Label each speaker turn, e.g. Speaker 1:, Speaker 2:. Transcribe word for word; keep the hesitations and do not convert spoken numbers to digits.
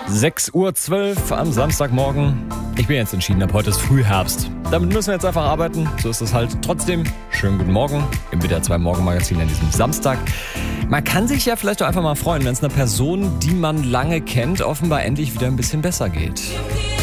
Speaker 1: sechs Uhr zwölf am Samstagmorgen. Ich bin jetzt entschieden, ab heute ist Frühherbst. Damit müssen wir jetzt einfach arbeiten. So ist es halt. Trotzdem, schönen guten Morgen im W D R zwei Morgenmagazin an diesem Samstag. Man kann sich ja vielleicht auch einfach mal freuen, wenn es einer Person, die man lange kennt, offenbar endlich wieder ein bisschen besser geht.